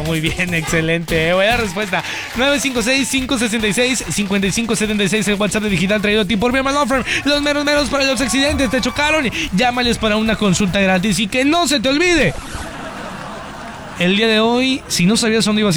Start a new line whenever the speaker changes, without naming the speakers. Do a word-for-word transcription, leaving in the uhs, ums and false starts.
muy bien, excelente. Buena respuesta. nueve cinco seis, cinco seis seis, cinco cinco siete seis, el WhatsApp de Digital traído a ti por Birman Law Firm. Los meros meros para los accidentes, te chocaron, llámales para una consulta gratis y que no se te olvide. El día de hoy, si no sabías dónde ibas